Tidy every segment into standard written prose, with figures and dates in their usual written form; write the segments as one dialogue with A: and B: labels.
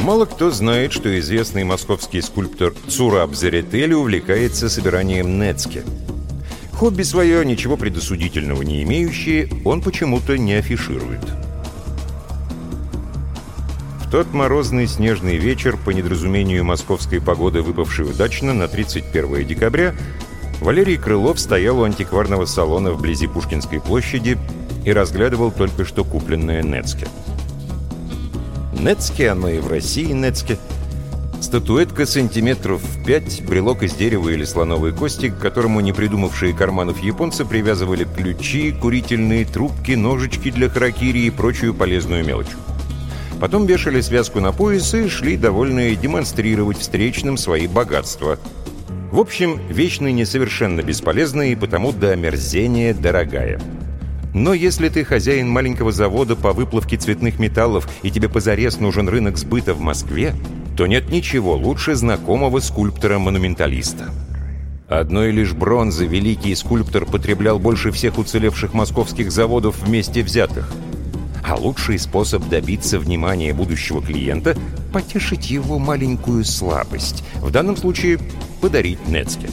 A: Мало кто знает, что известный московский скульптор Цураб Заретели увлекается собиранием нецке. Хобби свое, ничего предосудительного не имеющее, он почему-то не афиширует. В тот морозный снежный вечер, по недоразумению московской погоды, выпавшей удачно на 31 декабря, Валерий Крылов стоял у антикварного салона вблизи Пушкинской площади и разглядывал только что купленное нецке. Нецке, оно и в России нецке. Статуэтка сантиметров в 5, брелок из дерева или слоновой кости, к которому не придумавшие карманов японцы привязывали ключи, курительные трубки, ножички для харакири и прочую полезную мелочь. Потом вешали связку на пояс и шли, довольные, демонстрировать встречным свои богатства. В общем, вещь ныне совершенно бесполезная и потому до омерзения дорогая. Но если ты хозяин маленького завода по выплавке цветных металлов и тебе позарез нужен рынок сбыта в Москве, то нет ничего лучше знакомого скульптора-монументалиста. Одной лишь бронзы великий скульптор потреблял больше всех уцелевших московских заводов вместе взятых. А лучший способ добиться внимания будущего клиента — потешить его маленькую слабость. В данном случае — подарить нецке.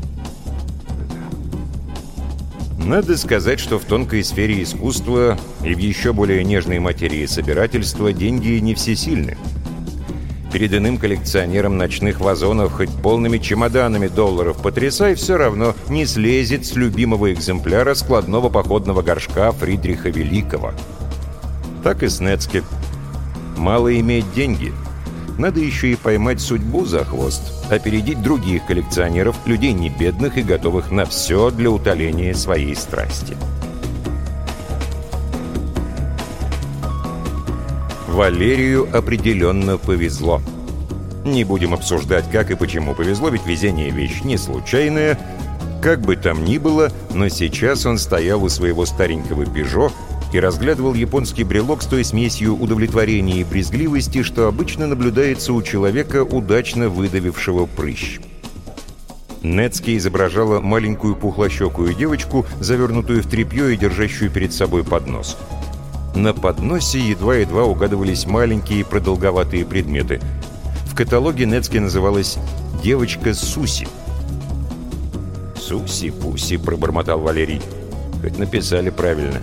A: Надо сказать, что в тонкой сфере искусства и в еще более нежной материи собирательства деньги не всесильны. Перед иным коллекционером ночных вазонов хоть полными чемоданами долларов потрясай, все равно не слезет с любимого экземпляра складного походного горшка Фридриха Великого. Так и с нецке. Мало иметь деньги. Надо еще и поймать судьбу за хвост, опередить других коллекционеров, людей не бедных и готовых на все для утоления своей страсти. Валерию определенно повезло. Не будем обсуждать, как и почему повезло, ведь везение — вещь не случайная. Как бы там ни было, но сейчас он стоял у своего старенького «Пежо» и разглядывал японский брелок с той смесью удовлетворения и брезгливости, что обычно наблюдается у человека, удачно выдавившего прыщ. Нецке изображала маленькую пухлощекую девочку, завернутую в тряпье и держащую перед собой поднос. На подносе едва-едва угадывались маленькие продолговатые предметы. В каталоге нецке называлась «Девочка Суси». «Суси-пуси», — пробормотал Валерий. «Хоть написали правильно».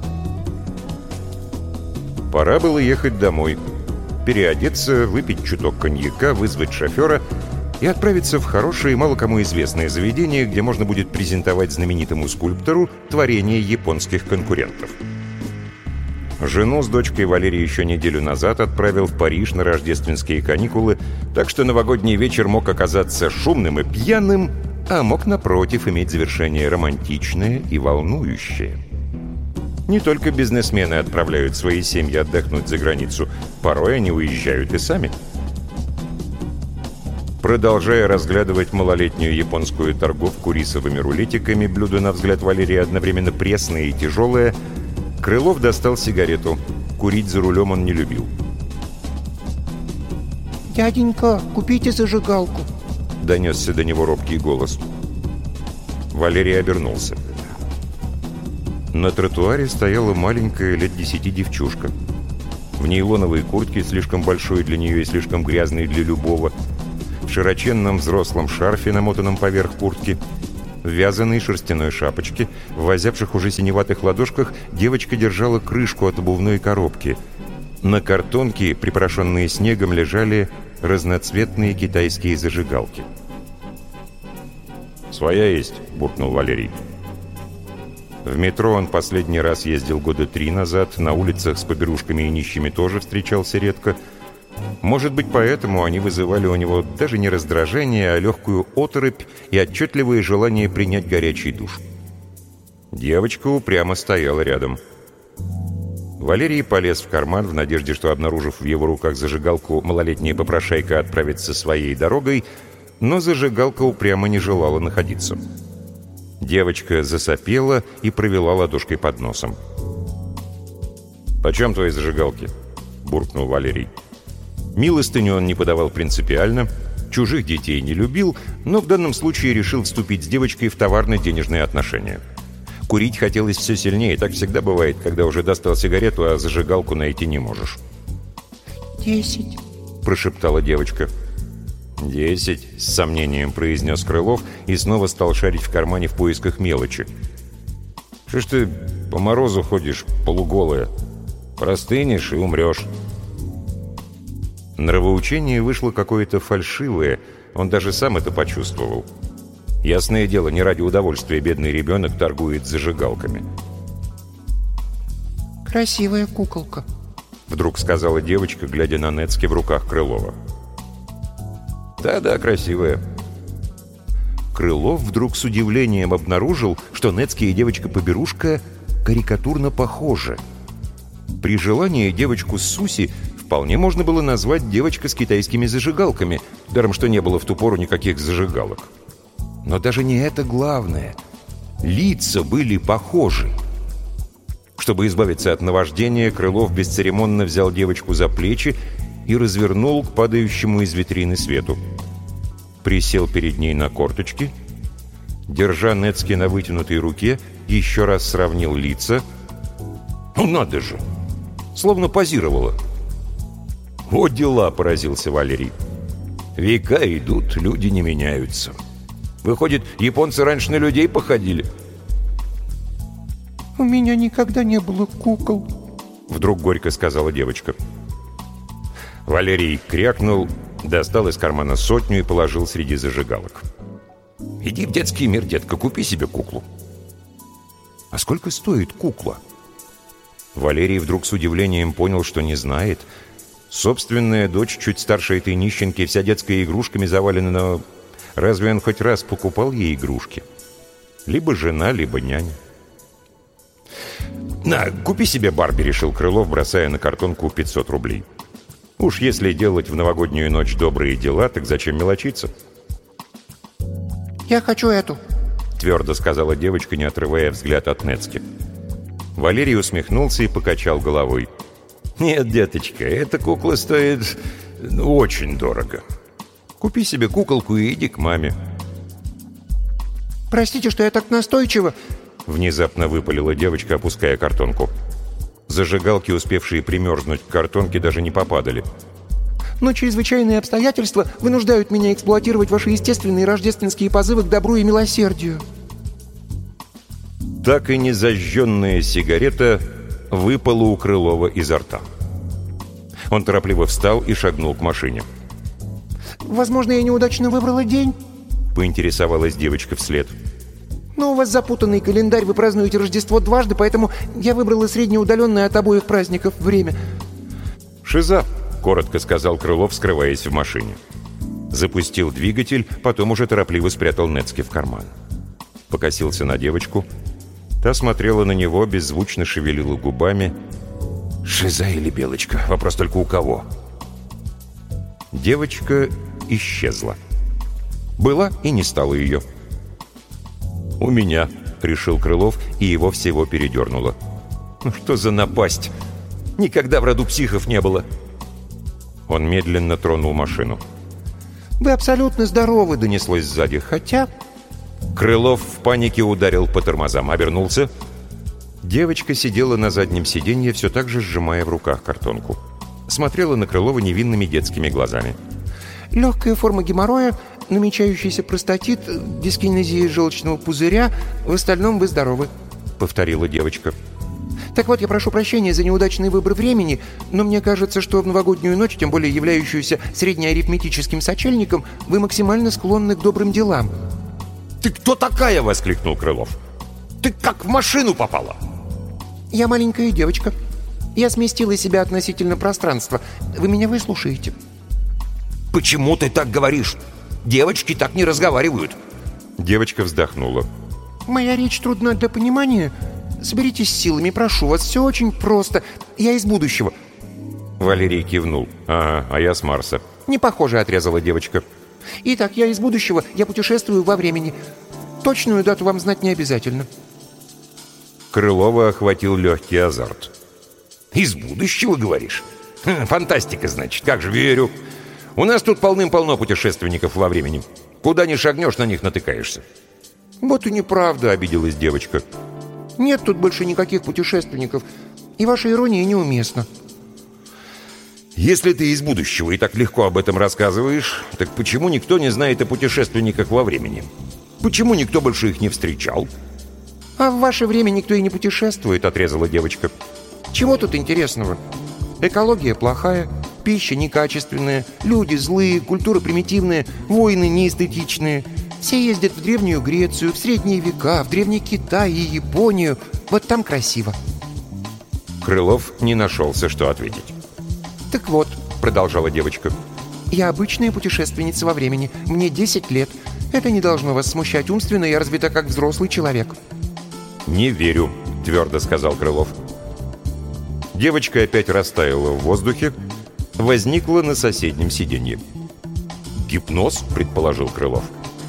A: Пора было ехать домой, переодеться, выпить чуток коньяка, вызвать шофера и отправиться в хорошее и мало кому известное заведение, где можно будет презентовать знаменитому скульптору творение японских конкурентов. Жену с дочкой Валерий еще неделю назад отправил в Париж на рождественские каникулы, так что новогодний вечер мог оказаться шумным и пьяным, а мог, напротив, иметь завершение романтичное и волнующее. Не только бизнесмены отправляют свои семьи отдохнуть за границу, порой они уезжают и сами. Продолжая разглядывать малолетнюю японскую торговку рисовыми рулетиками, блюдо, на взгляд Валерия, одновременно пресное и тяжелое, Крылов достал сигарету. Курить за рулем он не любил.
B: «Дяденька, купите зажигалку»,
A: — донесся до него робкий голос. Валерий обернулся. На тротуаре стояла маленькая, лет 10 девчушка. В нейлоновой куртке, слишком большой для нее и слишком грязной для любого, в широченном взрослом шарфе, намотанном поверх куртки, в вязаной шерстяной шапочке, в озябших уже синеватых ладошках девочка держала крышку от обувной коробки. На картонке, припорошенные снегом, лежали разноцветные китайские зажигалки. «Своя есть», — буркнул Валерий. В метро он последний раз ездил года 3 назад, на улицах с поберушками и нищими тоже встречался редко. Может быть, поэтому они вызывали у него даже не раздражение, а легкую оторопь и отчетливое желание принять горячий душ. Девочка упрямо стояла рядом. Валерий полез в карман в надежде, что, обнаружив в его руках зажигалку, малолетняя попрошайка отправится своей дорогой, но зажигалка упрямо не желала находиться. Девочка засопела и провела ладошкой под носом. «Почем твои зажигалки?» — буркнул Валерий. Милостыню он не подавал принципиально, чужих детей не любил, но в данном случае решил вступить с девочкой в товарно-денежные отношения. Курить хотелось все сильнее, так всегда бывает, когда уже достал сигарету, а зажигалку найти не можешь.
B: 10.
A: — прошептала девочка. 10, — с сомнением произнес Крылов и снова стал шарить в кармане в поисках мелочи. «Что ж ты по морозу ходишь полуголая? Простынешь и умрешь». Нравоучение вышло какое-то фальшивое, он даже сам это почувствовал. Ясное дело, не ради удовольствия бедный ребенок торгует зажигалками.
B: «Красивая куколка»,
A: — вдруг сказала девочка, глядя на Нецке в руках Крылова. «Да-да, красивая». Крылов вдруг с удивлением обнаружил, что Нецке и девочка-поберушка карикатурно похожи. При желании девочку Суси вполне можно было назвать девочка с китайскими зажигалками, даром что не было в ту пору никаких зажигалок. Но даже не это главное. Лица были похожи. Чтобы избавиться от наваждения, Крылов бесцеремонно взял девочку за плечи и развернул к падающему из витрины свету. Присел перед ней на корточки, держа Нецке на вытянутой руке, еще раз сравнил лица. «Ну надо же! Словно позировала!» «О дела!» — поразился Валерий. «Века идут, люди не меняются. Выходит, японцы раньше на людей походили?»
B: «У меня никогда не было кукол»,
A: — вдруг горько сказала девочка. Валерий крякнул, достал из кармана 100 и положил среди зажигалок. «Иди в детский мир, детка, купи себе куклу». «А сколько стоит кукла?» Валерий вдруг с удивлением понял, что не знает. Собственная дочь, чуть старше этой нищенки, вся детская игрушками завалена, но разве он хоть раз покупал ей игрушки? Либо жена, либо няня. «На, купи себе Барби», — решил Крылов, бросая на картонку 500 рублей. «Уж если делать в новогоднюю ночь добрые дела, так зачем мелочиться?»
B: «Я хочу эту»,
A: — твердо сказала девочка, не отрывая взгляд от Нецки. Валерий усмехнулся и покачал головой. «Нет, деточка, эта кукла стоит очень дорого. Купи себе куколку и иди к маме».
B: «Простите, что я так настойчива»,
A: — внезапно выпалила девочка, опуская картонку. Зажигалки, успевшие примерзнуть к картонке, даже не попадали.
B: «но чрезвычайные обстоятельства вынуждают меня эксплуатировать ваши естественные рождественские позывы к добру и милосердию».
A: Так и незажженная сигарета выпала у Крылова изо рта. Он торопливо встал и шагнул к машине.
B: «Возможно, я неудачно выбрала день?»
A: — поинтересовалась девочка вслед.
B: «Но у вас запутанный календарь, вы празднуете Рождество дважды, поэтому я выбрала среднеудаленное от обоих праздников время».
A: «Шиза», — коротко сказал Крылов, скрываясь в машине. Запустил двигатель, потом уже торопливо спрятал Нецке в карман. Покосился на девочку. Та смотрела на него, беззвучно шевелила губами. «Шиза или Белочка? Вопрос только у кого?» Девочка исчезла. Была и не стало ее. «У меня», — решил Крылов, и его всего передернуло. «Ну что за напасть? Никогда в роду психов не было». Он медленно тронул машину.
B: «Вы абсолютно здоровы», — донеслось сзади, «хотя...»
A: Крылов в панике ударил по тормозам, обернулся. Девочка сидела на заднем сиденье, все так же сжимая в руках картонку. Смотрела на Крылова невинными детскими глазами.
B: «Легкая форма геморроя, намечающийся простатит, дискинезия желчного пузыря, в остальном вы здоровы», — повторила девочка. «Так вот, я прошу прощения за неудачный выбор времени, но мне кажется, что в новогоднюю ночь, тем более являющуюся среднеарифметическим сочельником, вы максимально склонны к добрым делам».
A: «Ты кто такая?» — воскликнул Крылов. «Ты как в машину попала?»
B: «Я маленькая девочка. Я сместила себя относительно пространства. Вы меня выслушаете?»
A: «Почему ты так говоришь? Девочки так не разговаривают». Девочка вздохнула.
B: «Моя речь трудна для понимания. Соберитесь с силами, прошу вас, все очень просто. Я из будущего».
A: Валерий кивнул. «Ага, а я с Марса».
B: «Не похоже», — отрезала девочка. «Итак, я из будущего, я путешествую во времени. Точную дату вам знать не обязательно».
A: Крылова охватил легкий азарт. «Из будущего, говоришь? Фантастика, значит, как же верю. У нас тут полным-полно путешественников во времени. Куда ни шагнешь, на них натыкаешься». «Вот и неправда», — обиделась девочка.
B: «Нет тут больше никаких путешественников, и ваша ирония неуместна».
A: «Если ты из будущего и так легко об этом рассказываешь, так почему никто не знает о путешественниках во времени? Почему никто больше их не встречал?»
B: «А в ваше время никто и не путешествует», — отрезала девочка. «Чего тут интересного? Экология плохая, пища некачественная, люди злые, культура примитивная, войны неэстетичные. Все ездят в Древнюю Грецию, в Средние века, в Древний Китай и Японию. Вот там красиво».
A: Крылов не нашелся, что ответить.
B: «Так вот», — продолжала девочка, — «я обычная путешественница во времени. Мне 10 лет. Это не должно вас смущать. Умственно я развита как взрослый человек».
A: «Не верю», — твердо сказал Крылов. Девочка опять растаяла в воздухе, возникла на соседнем сиденье. «Гипноз?» — предположил Крылов.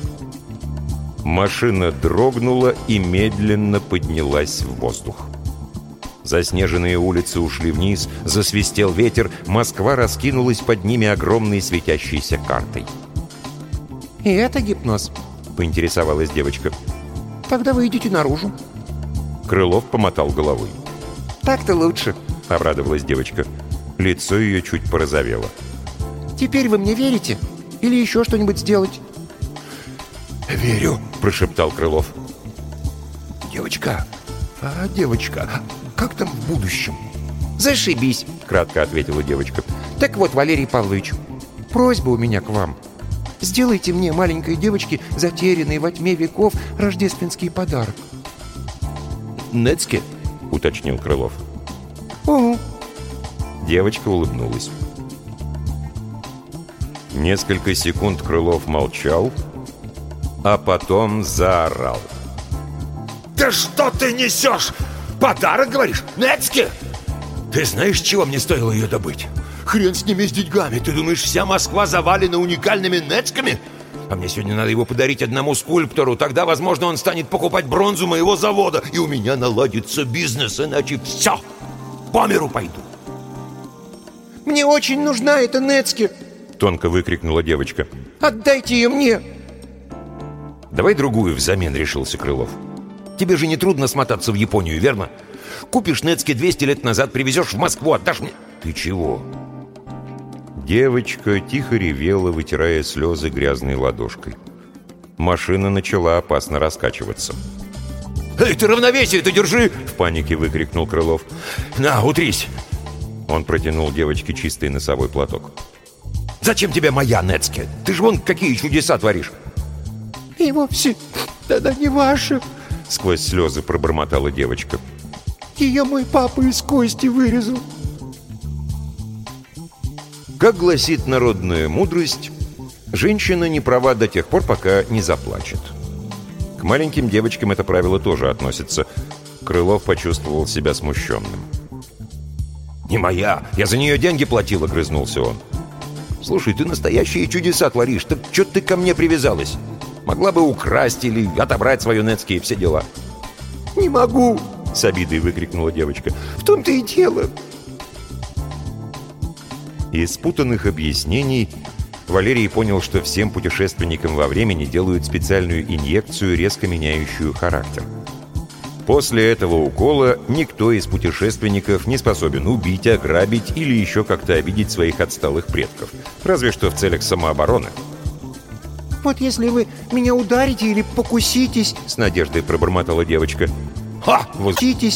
A: Машина дрогнула и медленно поднялась в воздух. Заснеженные улицы ушли вниз, засвистел ветер, Москва раскинулась под ними огромной светящейся картой.
B: «И это гипноз?»
A: — поинтересовалась девочка.
B: «Тогда вы идите наружу».
A: Крылов помотал головой.
B: «Так-то лучше»,
A: — обрадовалась девочка. Лицо ее чуть порозовело.
B: «Теперь вы мне верите? Или еще что-нибудь сделать?»
A: «Верю», — прошептал Крылов.
C: «Девочка, как там в будущем?»
B: «Зашибись», — кратко ответила девочка. «Так вот, Валерий Павлович, просьба у меня к вам. Сделайте мне, маленькой девочке, затерянной во тьме веков, рождественский подарок».
A: «Нецке?» — уточнил Крылов.
B: «Угу».
A: Девочка улыбнулась. Несколько секунд Крылов молчал, а потом заорал.
C: «Да что ты несешь? Подарок, говоришь? Нецке? Ты знаешь, чего мне стоило ее добыть? Хрен с ними, с деньгами. Ты думаешь, вся Москва завалена уникальными нецками? А мне сегодня надо его подарить одному скульптору. Тогда, возможно, он станет покупать бронзу моего завода, и у меня наладится бизнес, иначе все, по миру пойду».
B: «Мне очень нужна эта Нецке!»
A: — тонко выкрикнула девочка.
B: «Отдайте ее мне!»
A: «Давай другую взамен», — решился Крылов. «Тебе же не трудно смотаться в Японию, верно? Купишь Нецке 200 лет назад, привезешь в Москву, отдашь мне...» «Ты чего?» Девочка тихо ревела, вытирая слезы грязной ладошкой. Машина начала опасно раскачиваться.
C: «Эй, ты равновесие-то держи!»
A: — в панике выкрикнул Крылов.
C: «На, утрись!»
A: Он протянул девочке чистый носовой платок.
C: «Зачем тебе моя Нецке? Ты же вон какие чудеса творишь!»
B: «И вовсе она не ваша!»
A: — сквозь слезы пробормотала девочка.
B: «Ее мой папа из кости вырезал!»
A: Как гласит народная мудрость, женщина не права до тех пор, пока не заплачет. К маленьким девочкам это правило тоже относится. Крылов почувствовал себя смущенным.
C: «Не моя! Я за нее деньги платил!» — огрызнулся он.
A: «Слушай, ты настоящие чудеса творишь. Так что ты ко мне привязалась? Могла бы украсть или отобрать свое Нецке и все дела».
B: «Не могу!»
A: — с обидой выкрикнула девочка.
B: «В том-то и дело!»
A: Из спутанных объяснений Валерий понял, что всем путешественникам во времени делают специальную инъекцию, резко меняющую характер. После этого укола никто из путешественников не способен убить, ограбить или еще как-то обидеть своих отсталых предков. Разве что в целях самообороны.
B: «Вот если вы меня ударите или покуситесь...»
A: — с надеждой пробормотала девочка.
C: «Ха!»
B: «Возмутитесь